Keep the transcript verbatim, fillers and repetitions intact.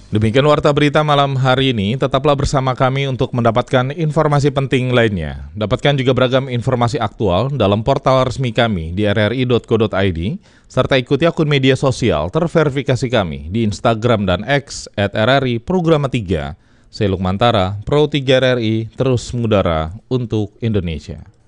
Demikian warta berita malam hari ini, tetaplah bersama kami untuk mendapatkan informasi penting lainnya. Dapatkan juga beragam informasi aktual dalam portal resmi kami di r r i dot co dot i d, serta ikuti akun media sosial terverifikasi kami di Instagram dan X at r r i programa tiga. Saya Lukmantara, Pro tiga R R I, terus mengudara untuk Indonesia.